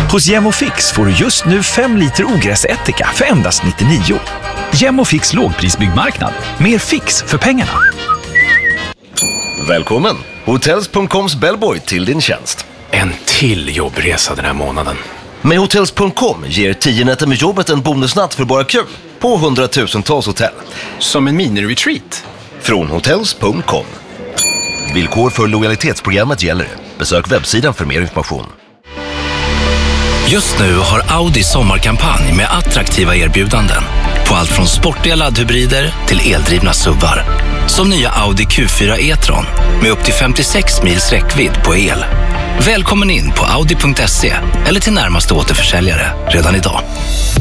Hos Gemofix får du just nu 5 liter ogräsättika för endast 99. Gemofix lågprisbyggmarknad. Mer fix för pengarna. Välkommen! Hotels.coms bellboy till din tjänst. En till jobbresa den här månaden. Med Hotels.com ger 10 nätter med jobbet en bonusnatt för bara kul på 100,000-tals hotell. Som en mini-retreat. Från Hotels.com. Villkor för lojalitetsprogrammet gäller. Besök webbsidan för mer information. Just nu har Audi sommarkampanj med attraktiva erbjudanden på allt från sportiga laddhybrider till eldrivna SUVar. Som nya Audi Q4 e-tron med upp till 56 mils räckvidd på el. Välkommen in på audi.se eller till närmaste återförsäljare redan idag.